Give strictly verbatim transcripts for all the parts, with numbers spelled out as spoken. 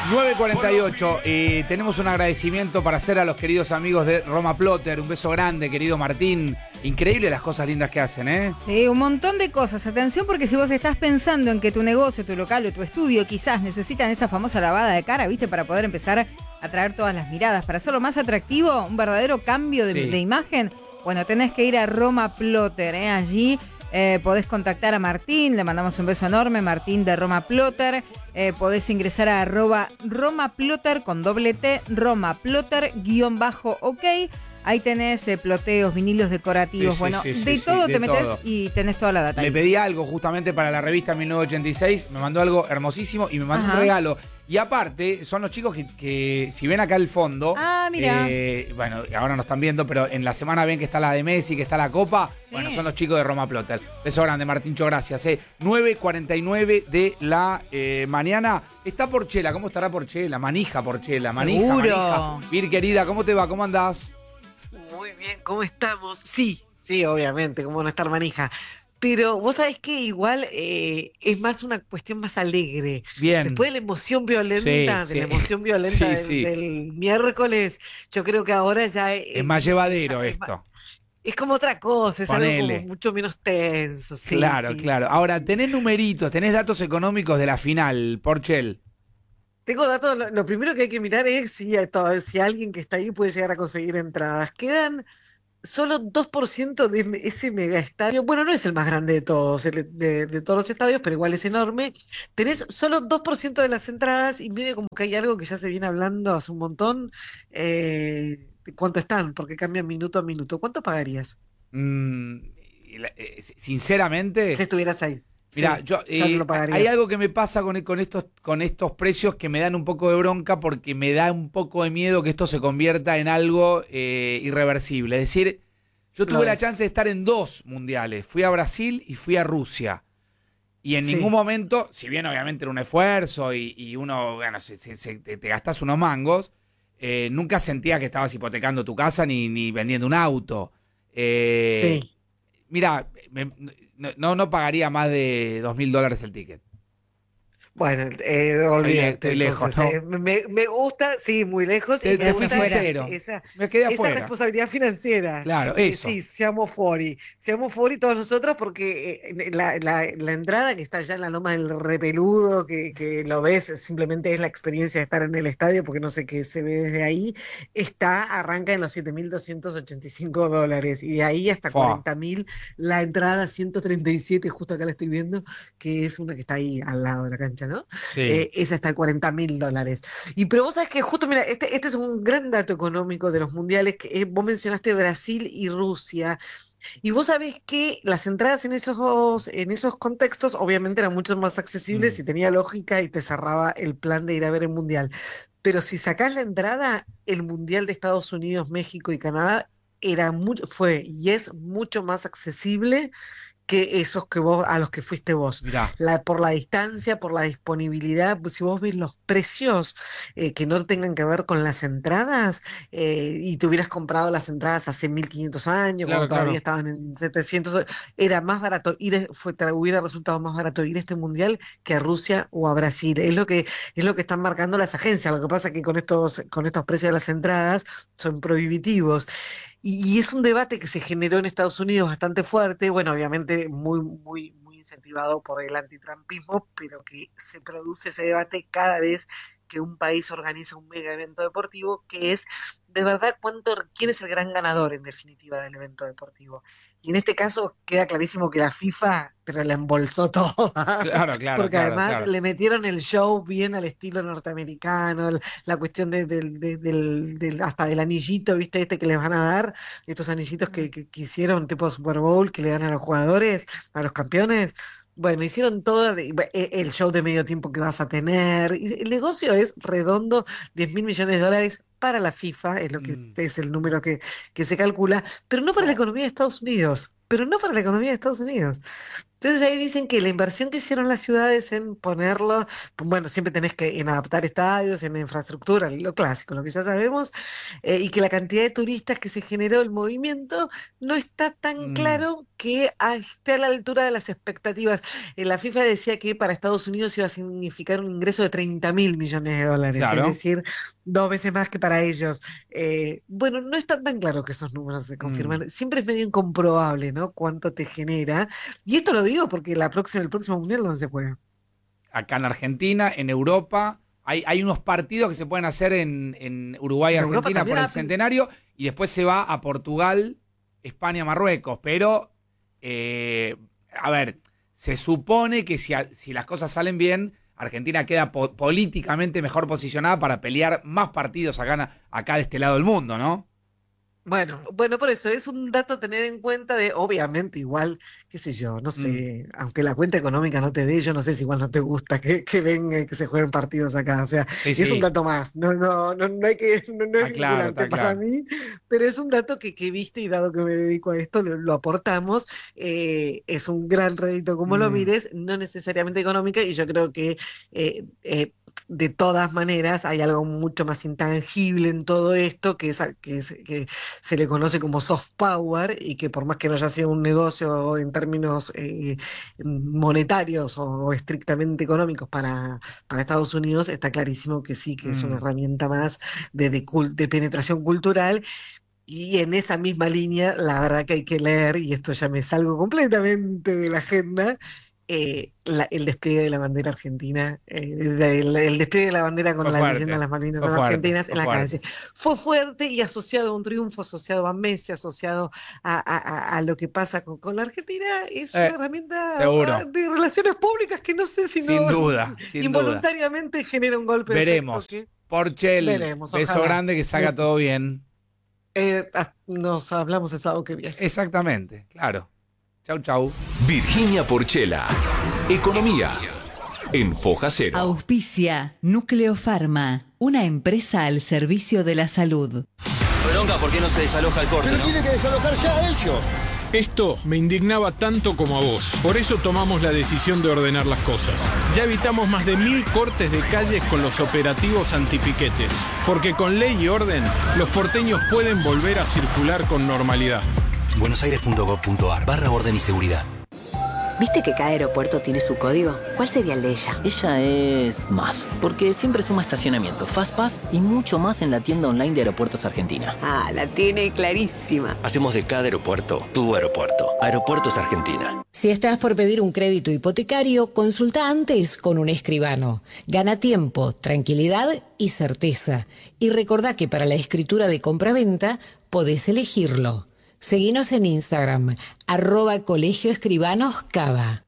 nueve cuarenta y ocho, eh, tenemos un agradecimiento para hacer a los queridos amigos de Roma Plotter. Un beso grande, querido Martín. Increíble las cosas lindas que hacen, ¿eh? Sí, un montón de cosas. Atención, porque si vos estás pensando en que tu negocio, tu local o tu estudio quizás necesitan esa famosa lavada de cara, ¿viste? Para poder empezar a atraer todas las miradas, para hacerlo más atractivo, un verdadero cambio de, Sí. de imagen, bueno, tenés que ir a Roma Plotter, ¿eh? Allí eh, podés contactar a Martín, le mandamos un beso enorme, Martín de Roma Plotter. Eh, podés ingresar a arroba Roma Plotter con doble T, Roma Plotter guión bajo ok. Ahí tenés eh, ploteos, vinilos decorativos, Sí, sí, bueno, sí, sí, de sí, todo de te metés todo. y tenés toda la data. Le ahí. pedí algo justamente para la revista mil novecientos ochenta y seis, me mandó algo hermosísimo y me mandó Ajá. un regalo. Y aparte, son los chicos que, que si ven acá el fondo, Ah, mira. eh, bueno, ahora no están viendo, pero en la semana ven que está la de Messi, que está la Copa. Sí. Bueno, son los chicos de Roma Plotter. Beso grande, Martíncho, gracias. Eh. nueve cuarenta y nueve de la eh, mañana. Está Porchela, ¿cómo estará Porchela? Manija Porchela, manija, Seguro. manija. Vir, querida, ¿cómo te va? ¿Cómo andás? Muy bien, ¿cómo estamos? Sí, sí, obviamente, cómo no estar manija. Pero vos sabés que igual eh, es más una cuestión más alegre. Bien. Después de la emoción violenta, Sí, de la sí. emoción violenta Sí, del, sí. del miércoles, yo creo que ahora ya es, Es más llevadero es, esto. es como otra cosa, es algo Ponele. como mucho menos tenso. Sí, Claro, sí, claro. sí. Ahora, tenés numeritos, tenés datos económicos de la final, Porchel. Tengo datos, lo, lo primero que hay que mirar es si, a to- si alguien que está ahí puede llegar a conseguir entradas. Quedan solo dos por ciento de ese mega estadio. Bueno, no es el más grande de todos, el- de, de todos los estadios, pero igual es enorme. Tenés solo dos por ciento de las entradas y medio como que hay algo que ya se viene hablando hace un montón. Eh, de ¿cuánto están? Porque cambian minuto a minuto. ¿Cuánto pagarías Mm, y la- eh, sinceramente, si estuvieras ahí? mira, Sí, yo ya eh, no lo pagarías. hay algo que me pasa con, con estos con estos precios que me dan un poco de bronca porque me da un poco de miedo que esto se convierta en algo eh, irreversible. Es decir, yo Lo tuve la es. chance de estar en dos mundiales. Fui a Brasil y fui a Rusia. Y en Sí. ningún momento, si bien obviamente era un esfuerzo y, y uno, bueno, se, se- se- te, te gastás unos mangos, eh, nunca sentía que estabas hipotecando tu casa ni, ni vendiendo un auto. Eh, Sí. Mira, me- no, no, no pagaría más de dos mil dólares el ticket. Bueno, eh, olvídate. estoy lejos, entonces, ¿no? eh, me, me gusta, sí, muy lejos. Te- y me te fui gusta esa- sincero. esa, Me quedé esa afuera. responsabilidad financiera. Claro, Eh, eso. Sí, seamos fori. Seamos fori todos nosotros porque eh, la, la, la entrada que está allá en la loma del Repeludo, que, que lo ves, simplemente es la experiencia de estar en el estadio, porque no sé qué se ve desde ahí, está, arranca en los siete mil doscientos ochenta y cinco dólares y de ahí hasta Fua. cuarenta mil la entrada ciento treinta y siete, justo acá la estoy viendo, que es una que está ahí al lado de la cancha, ¿no? Sí. Eh, esa está en cuarenta mil dólares. Y pero vos sabés que justo, mira, este, este es un gran dato económico de los mundiales, que eh, vos mencionaste Brasil y Rusia, y vos sabés que las entradas en esos, en esos contextos obviamente eran mucho más accesibles Mm. y tenía lógica y te cerraba el plan de ir a ver el mundial. Pero si sacás la entrada, el mundial de Estados Unidos, México y Canadá era mucho, fue y es mucho más accesible que esos que vos, a los que fuiste vos. Mirá. La, por la distancia, por la disponibilidad, pues, si vos ves los precios eh, que no tengan que ver con las entradas, eh, y te hubieras comprado las entradas hace mil quinientos años, Claro, cuando todavía claro. estaban en setecientos, era más barato ir, a- fue, te hubiera resultado más barato ir a este mundial que a Rusia o a Brasil. Es lo que, es lo que están marcando las agencias. Lo que pasa es que con estos, con estos precios de las entradas son prohibitivos. Y, y es un debate que se generó en Estados Unidos bastante fuerte, bueno, obviamente muy, muy, muy incentivado por el antitrampismo, pero que se produce ese debate cada vez que un país organiza un mega evento deportivo, que es de verdad cuánto, quién es el gran ganador en definitiva del evento deportivo. Y en este caso queda clarísimo que la FIFA, pero la embolsó toda. Claro, claro, Porque claro, además claro. le metieron el show bien al estilo norteamericano, el- la cuestión de- del, de- del, del- hasta del anillito, ¿viste? Este que les van a dar, estos anillitos que, que, que hicieron tipo Super Bowl, que le dan a los jugadores, a los campeones. Bueno, hicieron todo de- e- el show de medio tiempo que vas a tener. Y el negocio es redondo, diez mil millones de dólares para la FIFA, es lo que Mm. es el número que, que se calcula, pero no para la economía de Estados Unidos, pero no para la economía de Estados Unidos. Entonces ahí dicen que la inversión que hicieron las ciudades en ponerlo, bueno, siempre tenés que en adaptar estadios, en infraestructura, lo clásico, lo que ya sabemos, eh, y que la cantidad de turistas que se generó el movimiento no está tan Mm. claro que a- esté a la altura de las expectativas. Eh, la FIFA decía que para Estados Unidos iba a significar un ingreso de treinta mil millones de dólares, Claro. es decir, dos veces más que para ellos. Eh, bueno, no están tan claro que esos números se confirman. Mm. Siempre es medio incomprobable, ¿no? Cuánto te genera. Y esto lo digo porque la próxima, el próximo mundial, ¿dónde se juega? Acá en Argentina, en Europa, hay, hay unos partidos que se pueden hacer en, en Uruguay, En Europa Argentina también por el hay- centenario, y después se va a Portugal, España, Marruecos. Pero, eh, a ver, se supone que si, a- si las cosas salen bien, Argentina queda po- políticamente mejor posicionada para pelear más partidos acá, acá de este lado del mundo, ¿no? Bueno, bueno, por eso es un dato a tener en cuenta de, obviamente, igual, qué sé yo, no sé, Mm. aunque la cuenta económica no te dé, yo no sé si igual no te gusta que, que venga y que se jueguen partidos acá, o sea, Sí, es sí. un dato más, no, no, no, no hay que, no, no es Está claro, vinculante está para claro. mí, pero es un dato que, que viste y dado que me dedico a esto, lo, lo aportamos, eh, es un gran rédito como lo Mm. mires, no necesariamente económica, y yo creo que eh, eh, de todas maneras hay algo mucho más intangible en todo esto, que es, a- que es que se le conoce como soft power y que por más que no haya sido un negocio en términos eh, monetarios o, o estrictamente económicos para, para Estados Unidos, está clarísimo que sí, que es una Mm. herramienta más de, de, cul- de penetración cultural. Y en esa misma línea, la verdad que hay que leer, y esto ya me salgo completamente de la agenda, eh, la- el despliegue de la bandera argentina, eh, de- el, el despliegue de la bandera con Fue la fuerte, leyenda de las Malvinas fue son fuerte, argentinas fue en la fuerte. calle. Fue fuerte y asociado a un triunfo, asociado a Messi, asociado a, a- a- a lo que pasa con, con la Argentina. Es Eh, una herramienta seguro. ah, de relaciones públicas que no sé si Sin no duda, sin duda. involuntariamente genera un golpe de Veremos. efecto que Porchel, veremos, beso ojalá. grande, que salga todo bien. Eh, ah, nos hablamos el sábado que viene. Exactamente, claro. Chau, chau. Virginia Porchela. Economía. En Foja Cero. Auspicia Núcleo Pharma, una empresa al servicio de la salud. Bronca, ¿por qué no se desaloja el corte, Pero no? tienen que desalojar ya ellos. Esto me indignaba tanto como a vos. Por eso tomamos la decisión de ordenar las cosas. Ya evitamos más de mil cortes de calles con los operativos antipiquetes. Porque con ley y orden, los porteños pueden volver a circular con normalidad. buenosaires.gov.ar barra orden y seguridad. ¿Viste que cada aeropuerto tiene su código? ¿Cuál sería el de ella? Ella es más, porque siempre suma estacionamiento, FastPass y mucho más en la tienda online de Aeropuertos Argentina. Ah, la tiene clarísima. Hacemos de cada aeropuerto tu aeropuerto. Aeropuertos Argentina. Si estás por pedir un crédito hipotecario, consulta antes con un escribano. Gana tiempo, tranquilidad y certeza. Y recordá que para la escritura de compraventa podés elegirlo. Seguinos en Instagram, arroba Colegio Escribanos Cava.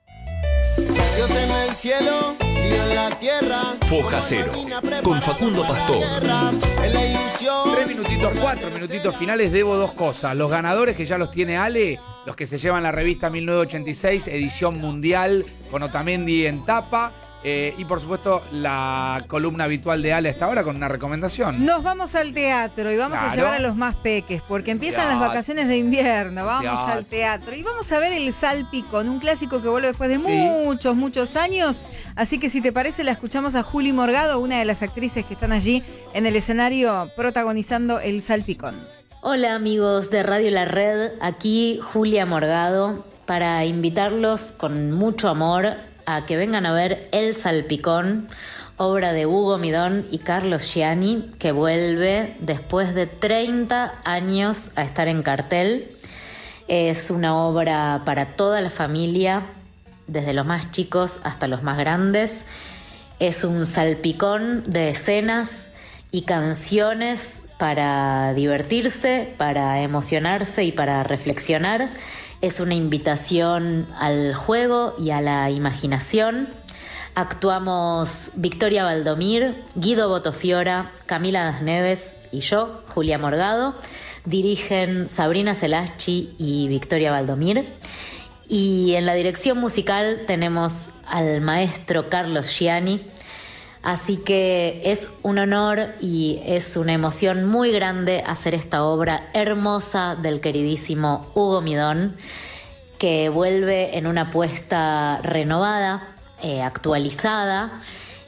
Dios en el cielo y en la tierra. Foja Cero. Con Facundo Pastor. En la ilusión. Tres minutitos, cuatro minutitos finales. Debo dos cosas. Los ganadores que ya los tiene Ale, los que se llevan la revista mil novecientos ochenta y seis, edición mundial, con Otamendi en tapa. Eh, y por supuesto, la columna habitual de Ale hasta ahora con una recomendación. Nos vamos al teatro y vamos Claro. a llevar a los más peques, porque empiezan Teatro. las vacaciones de invierno. Vamos Teatro. al teatro y vamos a ver El Salpicón, un clásico que vuelve después de Sí. muchos, muchos años. Así que si te parece, la escuchamos a Juli Morgado, una de las actrices que están allí en el escenario protagonizando El Salpicón. Hola amigos de Radio La Red, aquí Julia Morgado para invitarlos con mucho amor a que vengan a ver El Salpicón, obra de Hugo Midón y Carlos Gianni, que vuelve después de treinta años a estar en cartel. Es una obra para toda la familia, desde los más chicos hasta los más grandes. Es un salpicón de escenas y canciones para divertirse, para emocionarse y para reflexionar. Es una invitación al juego y a la imaginación. Actuamos Victoria Valdomir, Guido Botofiora, Camila Das Neves y yo, Julia Morgado. Dirigen Sabrina Celacci y Victoria Valdomir. Y en la dirección musical tenemos al maestro Carlos Gianni. Así que es un honor y es una emoción muy grande hacer esta obra hermosa del queridísimo Hugo Midón, que vuelve en una apuesta renovada, eh, actualizada,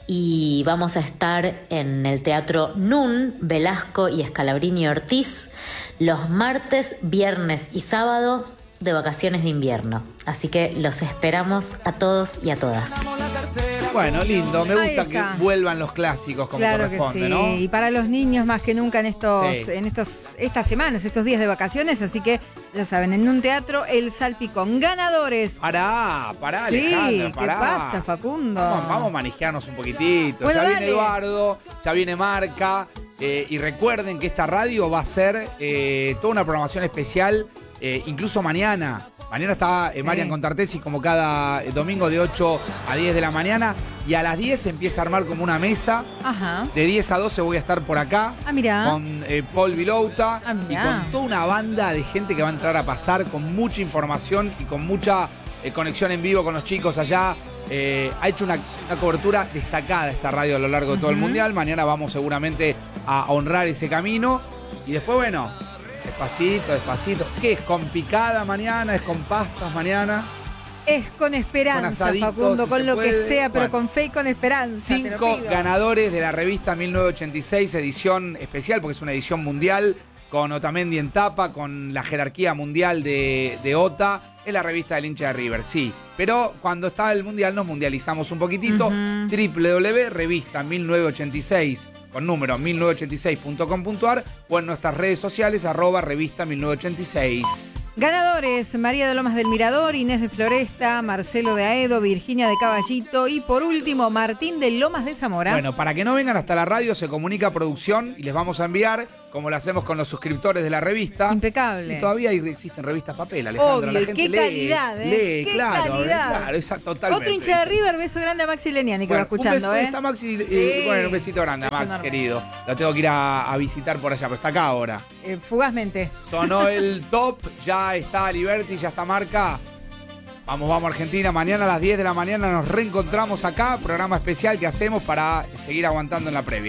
y vamos a estar en el Teatro Nun, Velasco y Scalabrini Ortiz los martes, viernes y sábado de vacaciones de invierno. Así que los esperamos a todos y a todas. Bueno, lindo. Me Ahí gusta está. que vuelvan los clásicos como Claro que corresponde, sí. ¿no? Y para los niños más que nunca en estos, Sí. en estos, estas semanas, estos días de vacaciones. Así que ya saben, en un teatro, El Salpicón. Ganadores. Pará, pará, Sí, Alejandra, ¿qué pará. pasa, Facundo? Vamos, vamos a manejarnos un poquitito. Bueno, ya dale. viene Eduardo, ya viene Marca. Eh, y recuerden que esta radio va a ser eh, toda una programación especial, eh, incluso mañana. Mañana está eh, Sí. Marian Contartesi como cada eh, domingo de ocho a diez de la mañana. Y a las diez se empieza a armar como una mesa. Ajá. De diez a doce voy a estar por acá. Ah, mirá. Con eh, Paul Vilouta. Ah, y mirá. con toda una banda de gente que va a entrar a pasar con mucha información y con mucha eh, conexión en vivo con los chicos allá. Eh, ha hecho una, una cobertura destacada esta radio a lo largo de todo el Ujú. Mundial. Mañana vamos seguramente a honrar ese camino. Y después, bueno, despacito, despacito. ¿Qué es? ¿Con picada mañana? ¿Es con pastas mañana? Es con Con esperanza, asaditos, Facundo, si con se lo puede. que sea, pero Bueno. con fe y con esperanza. te lo Cinco pido. ganadores de la revista mil novecientos ochenta y seis, edición especial, porque es una edición mundial, con Otamendi en tapa, con la jerarquía mundial de, de OTA. Es la revista del hincha de River, sí. Pero cuando está el mundial nos mundializamos un poquitito. Ujú. doble u doble u doble u punto revista mil novecientos ochenta y seis con número mil novecientos ochenta y seis punto com punto a r o en nuestras redes sociales arroba revista mil novecientos ochenta y seis. Ganadores: María de Lomas del Mirador, Inés de Floresta, Marcelo de Aedo, Virginia de Caballito y por último Martín de Lomas de Zamora. Bueno, para que no vengan hasta la radio, se comunica producción y les vamos a enviar, como lo hacemos con los suscriptores de la revista. Impecable. Y todavía hay- existen revistas papel, Alejandra. Obvio, la y gente qué lee, calidad, ¿eh? lee, Qué claro, calidad. claro, exacto, totalmente. Otro hincha de River, beso grande a Maxi Leniani que Bueno, va escuchando, un beso, ¿eh? está Maxi, eh, Sí. bueno, un besito grande a Beso Max, enorme. querido. Lo tengo que ir a, a visitar por allá, pero está acá ahora. Eh, fugazmente. Sonó el top, ya está Liberty, ya está Marca. Vamos, vamos Argentina, mañana a las diez de la mañana nos reencontramos acá, programa especial que hacemos para seguir aguantando en la previa.